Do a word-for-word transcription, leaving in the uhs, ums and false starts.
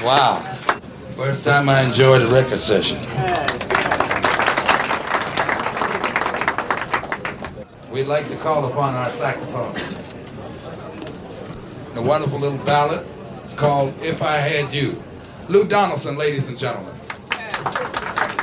Wow. First time I enjoyed a record session. We'd like to call upon our saxophonists. The wonderful little ballad. It's called If I Had You. Lou Donaldson, ladies and gentlemen.